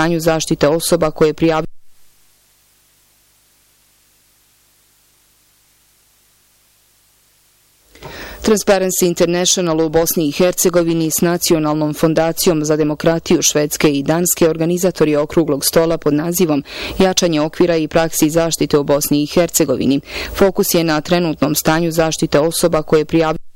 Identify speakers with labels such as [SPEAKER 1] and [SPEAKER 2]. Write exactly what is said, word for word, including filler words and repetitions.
[SPEAKER 1] stanju zaštite osoba koje prijavljuju Transparency International u Bosni i Hercegovini s Nacionalnom fondacijom za demokratiju Švedske i Danske organizator je okruglog stola pod nazivom Jačanje okvira i praksi zaštite u Bosni i Hercegovini. Fokus je na trenutnom stanju zaštite osoba koje prijavljuju